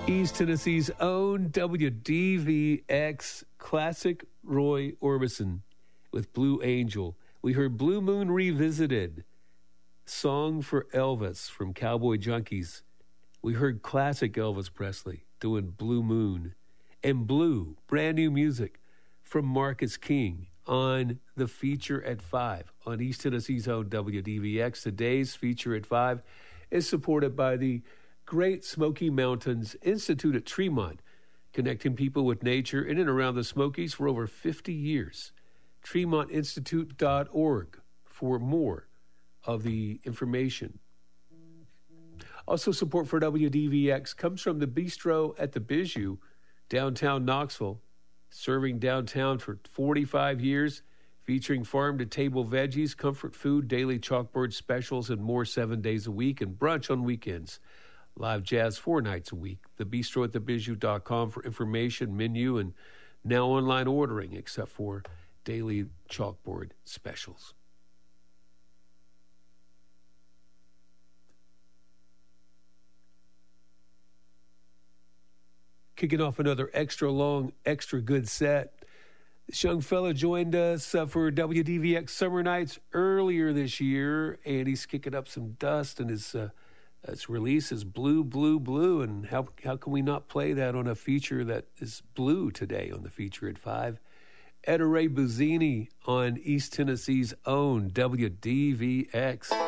East Tennessee's own WDVX classic Roy Orbison with Blue Angel. We heard Blue Moon Revisited, Song for Elvis from Cowboy Junkies. We heard classic Elvis Presley doing Blue Moon. And Blue, brand new music from Marcus King on the Feature at 5 on East Tennessee's own WDVX. Today's Feature at 5 is supported by the Great Smoky Mountains Institute at Tremont, connecting people with nature in and around the Smokies for over 50 years. TremontInstitute.org for more of the information. Also, support for WDVX comes from the Bistro at the Bijou, downtown Knoxville, serving downtown for 45 years, featuring farm-to-table veggies, comfort food, daily chalkboard specials, and more 7 days a week, and brunch on weekends. Live jazz 4 nights a week. TheBistroAtTheBijou.com for information, menu, and now online ordering, except for daily chalkboard specials. Kicking off another extra long, extra good set. This young fella joined us for WDVX Summer Nights earlier this year, and he's kicking up some dust, and his release is Blue, Blue, Blue. And how can we not play that on a feature that is blue today on the Feature at 5? Etta Ray Buzzini on East Tennessee's own WDVX.